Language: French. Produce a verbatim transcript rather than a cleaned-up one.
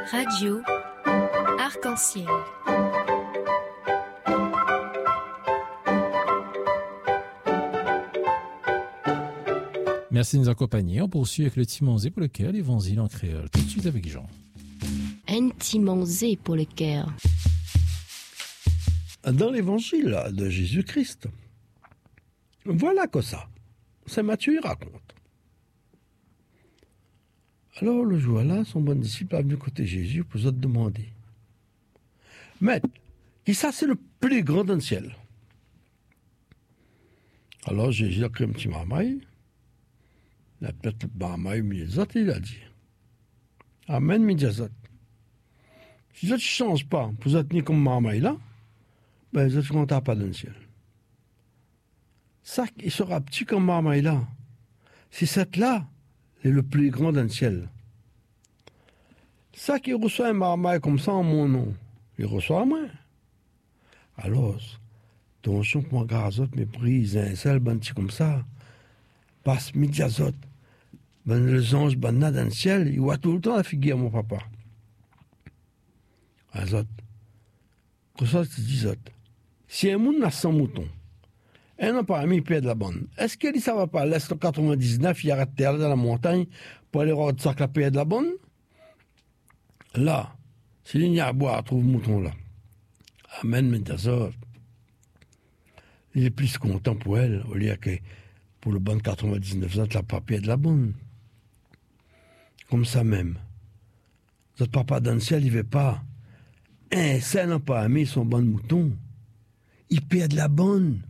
Radio Arc-en-Ciel. Merci de nous accompagner. On poursuit avec le Timonzé pour le cœur, l'évangile en créole. Tout de suite avec Jean. Un Timonzé pour le cœur. Dans l'évangile de Jésus-Christ, voilà que ça. Saint Matthieu il raconte. Alors le jour-là, son bon disciple est venu côté Jésus pour se demander. Maître, qui ça c'est le plus grand dans le ciel? Alors Jésus a créé un petit marmaille. Il a peut-être le marmaille, mais les autres, il a dit. Amen, mais les autres. Si les autres ne changent pas pour vous tenir comme marmaille là, ben les autres ne comptent pas dans le ciel. Ça, il sera petit comme marmaille là. C'est cette là, est le plus grand dans le ciel. Ça qui reçoit un marmaille comme ça en mon nom, il reçoit moi. Alors, ton chon que moi gazote méprise un seul bon petit comme ça, passe midi azote, ben les anges ben là dans le ciel, il voit tout le temps la figure mon papa. Azote, que ça tu dis azote. Si un monde a cent moutons, un n'a pas mis pied de la bonne. Est-ce qu'il ne va pas laisser le quatre-vingt-dix-neuf, il arrête terre dans la montagne pour aller voir ça que la pied de la bonne? Là, si il y a à boire, trouve mouton là. Amen, mais d'azot. Il est plus content pour elle, au lieu que pour le bon quatre-vingt-dix-neuf, ça la pas pied de la bonne. Comme ça même. Notre papa dans le ciel, il ne veut pas. Un seul n'a pas mis son bon mouton. Il perd de la bonne.